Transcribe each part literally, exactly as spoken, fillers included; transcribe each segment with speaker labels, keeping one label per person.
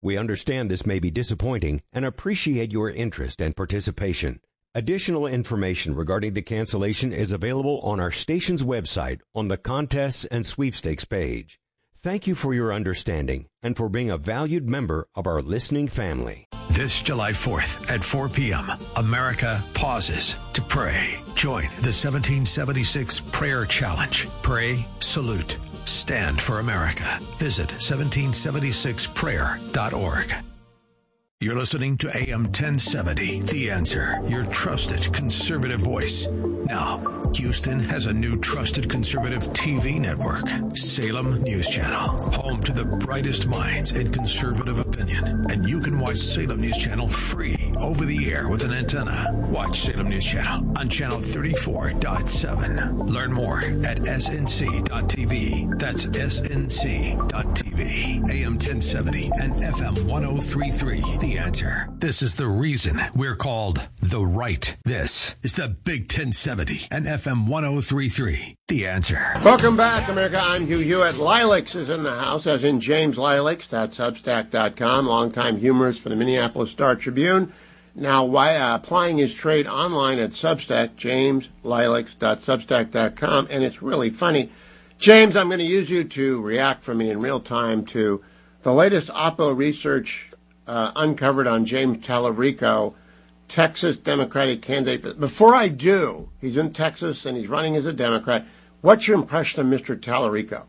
Speaker 1: We understand this may be disappointing and appreciate your interest and participation. Additional information regarding the cancellation is available on our station's website on the Contests and Sweepstakes page. Thank you for your understanding and for being a valued member of our listening family.
Speaker 2: This July fourth at four p.m., America pauses to pray. Join the seventeen seventy-six Prayer Challenge. Pray, salute, stand for America. Visit seventeen seventy-six prayer dot org. You're listening to A M ten seventy, The Answer, your trusted conservative voice. Now, Houston has a new trusted conservative T V network, Salem News Channel, home to the brightest minds in conservative opinion. And you can watch Salem News Channel free over the air with an antenna. Watch Salem News Channel on channel thirty-four point seven. Learn more at S N C dot T V. That's S N C dot T V. A M ten seventy and F M ten thirty-three. The Answer. This is the reason we're called The Right. This is the Big ten seventy and F M ten thirty-three. The Answer.
Speaker 3: Welcome back, America. I'm Hugh Hewitt. Lilacs is in the house, as in James Lilacs. That's Substack dot com, longtime humorist for the Minneapolis Star Tribune. Now, why, uh, applying his trade online at Substack, james lilacs dot substack dot com, and it's really funny. James, I'm going to use you to react for me in real time to the latest Oppo research uh, uncovered on James Tallarico, Texas Democratic candidate. Before I do, he's in Texas and he's running as a Democrat. What's your impression of Mister Tallarico?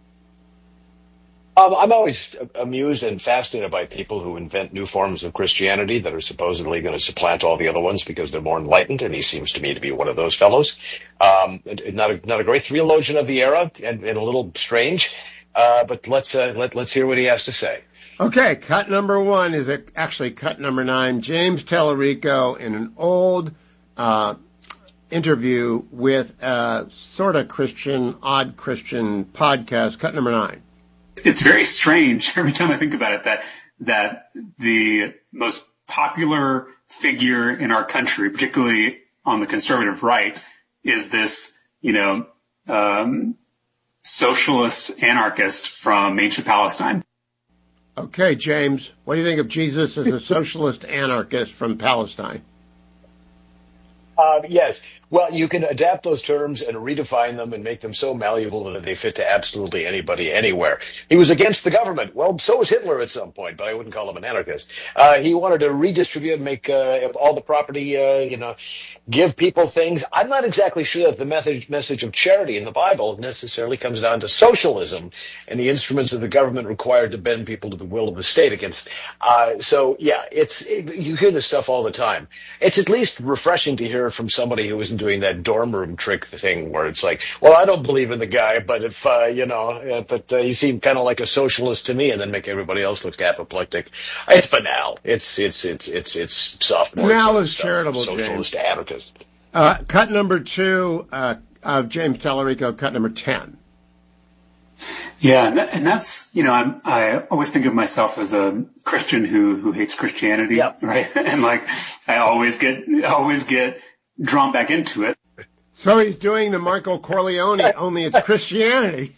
Speaker 4: Um, I'm always amused and fascinated by people who invent new forms of Christianity that are supposedly going to supplant all the other ones because they're more enlightened, and he seems to me to be one of those fellows. Um, not a not a great theologian of the era, and, and a little strange, uh, but let's uh, let let's hear what he has to say.
Speaker 3: Okay, cut number one is actually cut number nine. James Tallarico in an old uh, interview with a sort of Christian, odd Christian podcast. Cut number nine.
Speaker 5: It's very strange every time I think about it that that the most popular figure in our country, particularly on the conservative right, is this, you know, um, socialist anarchist from ancient Palestine.
Speaker 3: Okay, James, what do you think of Jesus as a socialist anarchist from Palestine?
Speaker 4: Uh, yes. Well, you can adapt those terms and redefine them and make them so malleable that they fit to absolutely anybody, anywhere. He was against the government. Well, so was Hitler at some point, but I wouldn't call him an anarchist. Uh, he wanted to redistribute, make uh, all the property, uh, you know, give people things. I'm not exactly sure that the message, message of charity in the Bible necessarily comes down to socialism and the instruments of the government required to bend people to the will of the state against. Uh, so, yeah, it's it, you hear this stuff all the time. It's at least refreshing to hear from somebody who isn't doing that dorm room trick thing where it's like, well, I don't believe in the guy, but if, uh, you know, uh, but uh, he seemed kind of like a socialist to me, and then make everybody else look apoplectic. It's banal. It's, it's, it's, it's, it's sophomore.
Speaker 3: Banal is charitable,
Speaker 4: socialist
Speaker 3: James.
Speaker 4: anarchist.
Speaker 3: Uh, cut number two uh, of James Tallarico, cut number ten.
Speaker 5: Yeah, and, that, and that's, you know, I'm, I always think of myself as a Christian who who hates Christianity,
Speaker 4: yep.
Speaker 5: right? And like, I always get always get drawn back into it.
Speaker 3: So he's doing the Michael Corleone, only it's Christianity.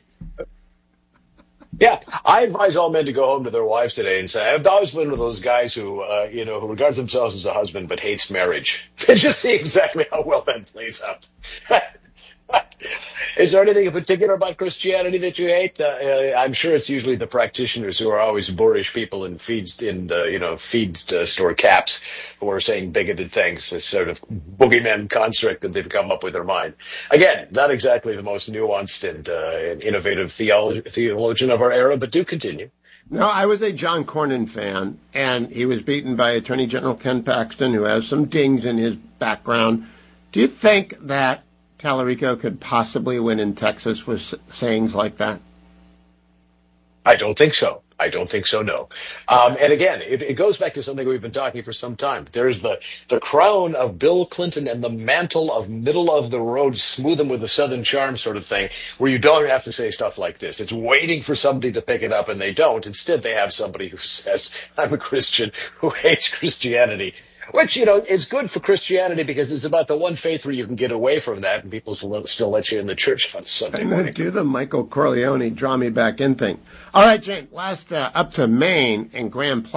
Speaker 4: Yeah, I advise all men to go home to their wives today and say, I've always been one of those guys who, uh, you know, who regards themselves as a husband but hates marriage. And just see exactly how well that plays out. Is there anything in particular about Christianity that you hate? Uh, uh, I'm sure it's usually the practitioners who are always boorish people in feed, in uh, you know, feed uh, store caps who are saying bigoted things. This sort of boogeyman construct that they've come up with their mind. Again, not exactly the most nuanced and, uh, and innovative theolo- theologian of our era, but do continue.
Speaker 3: No, I was a John Cornyn fan, and he was beaten by Attorney General Ken Paxton, who has some dings in his background. Do you think that Tallarico could possibly win in Texas with sayings like that?
Speaker 4: I don't think so. I don't think so, no. Um, and again, it, it goes back to something we've been talking for some time. There's the, the crown of Bill Clinton and the mantle of middle of the road, smooth him with the Southern charm sort of thing, where you don't have to say stuff like this. It's waiting for somebody to pick it up, and they don't. Instead, they have somebody who says, I'm a Christian who hates Christianity. Which, you know, is good for Christianity because it's about the one faith where you can get away from that and people still, still let you in the church on Sunday
Speaker 3: I'm
Speaker 4: morning.
Speaker 3: going to do the Michael Corleone draw me back in thing. All right, Jane, last uh, up to Maine and Grand Platte.